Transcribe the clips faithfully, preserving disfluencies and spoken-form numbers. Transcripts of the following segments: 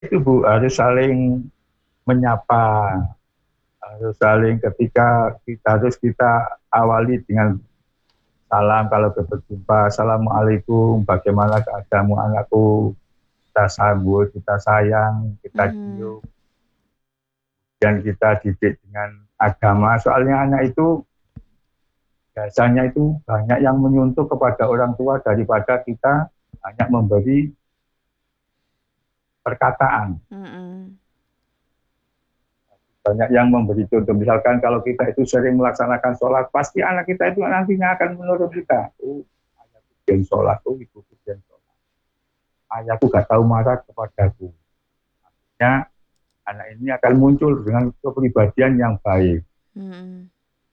Itu Bu, harus saling menyapa, harus saling ketika kita harus kita awali dengan salam kalau berjumpa, assalamualaikum, bagaimana keadaanmu anakku, kita sambut, kita sayang, kita Mhm. cium, dan kita didik dengan agama. Soalnya anak itu biasanya itu banyak yang menyuntuk kepada orang tua daripada kita hanya memberi perkataan. Mhm. Banyak yang memberi contoh, misalkan kalau kita itu sering melaksanakan sholat, pasti anak kita itu nantinya akan menurut kita, oh ayahku yang sholat, oh ibuku yang sholat, ayahku gak tahu marah kepadaku. Artinya anak ini akan muncul dengan kepribadian yang baik. Mhm.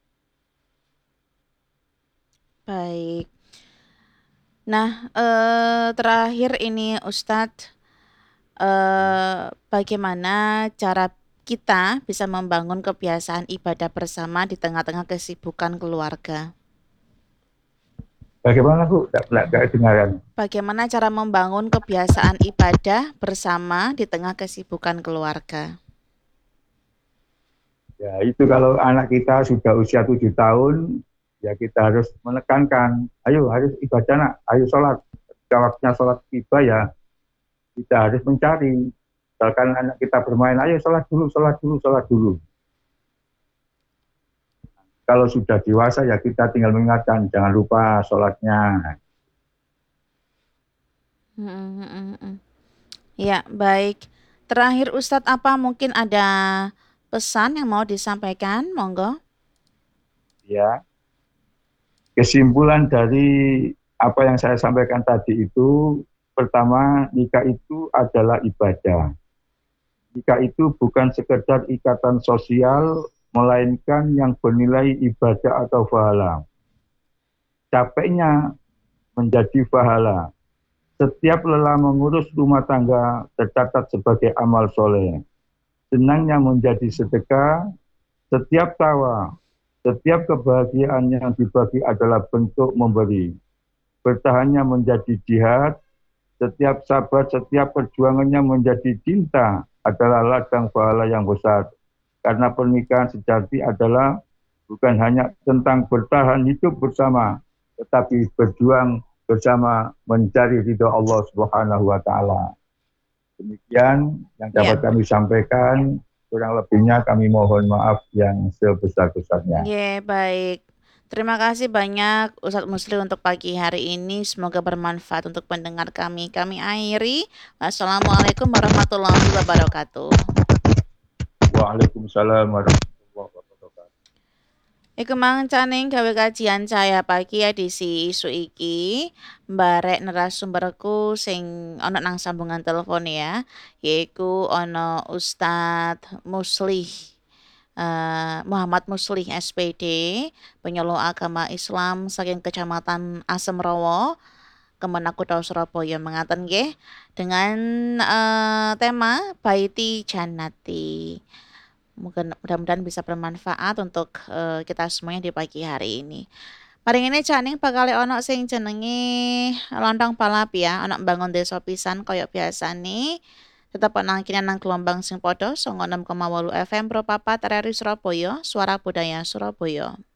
Baik. Nah, eee, terakhir ini Ustadz, eee, bagaimana cara kita bisa membangun kebiasaan ibadah bersama di tengah-tengah kesibukan keluarga? Bagaimana Bu? Tidak kedengaran. Bagaimana cara membangun kebiasaan ibadah bersama di tengah kesibukan keluarga? Ya itu kalau anak kita sudah usia tujuh tahun, ya kita harus menekankan, ayo harus ibadah nak, ayo sholat. Ketika waktunya sholat tiba ya kita harus mencari. Misalkan anak kita bermain, ayo sholat dulu, sholat dulu, sholat dulu. Kalau sudah dewasa ya kita tinggal mengingatkan, jangan lupa sholatnya. Mhm, mhm, mhm. Ya, baik. Terakhir Ustadz, apa mungkin ada pesan yang mau disampaikan? Monggo. Ya, kesimpulan dari apa yang saya sampaikan tadi itu, pertama nikah itu adalah ibadah. Nikah itu bukan sekedar ikatan sosial, melainkan yang bernilai ibadah atau pahala. Capeknya menjadi pahala. Setiap lelah mengurus rumah tangga tercatat sebagai amal soleh. Senangnya menjadi sedekah, setiap tawa, setiap kebahagiaan yang dibagi adalah bentuk memberi. Bertahannya menjadi jihad, setiap sabar, setiap perjuangannya menjadi cinta adalah ladang pahala yang besar. Karena pernikahan sejati adalah bukan hanya tentang bertahan hidup bersama, tetapi berjuang bersama mencari ridho Allah Subhanahu wa taala. Demikian yang Ya, dapat kami sampaikan. Kurang lebihnya kami mohon maaf yang sebesar-besarnya. ya, baik. Terima kasih banyak Ustadz Musli untuk pagi hari ini. Semoga bermanfaat untuk pendengar kami. Kami akhiri. Wassalamualaikum warahmatullahi wabarakatuh. Waalaikumsalam warahmatullahi wabarakatuh. Iku mang caning gawe kajian saya pagi edisi isu iki barek narasumberku sing ana nang sambungan telepon ya, yaiku ana Ustadz Muslih eh, Muhammad Muslih S P D, penyuluh agama Islam saking Kecamatan Asemrowo, Kemenak Kutha Surabaya mengaten nggih dengan eh, tema Baiti Jannati. Mungkin mudah-mudahan bisa bermanfaat untuk eh, kita semuanya di pagi hari ini. Paling ini caning bakal ono sing jenenge lontong balap ya, ono bangun desa pisan koyok biasa nih. Tetap nang kini nang gelombang sing podo songo enam koma wolu F M Pro Papat R R I Surabaya, Suara Budaya Surabaya.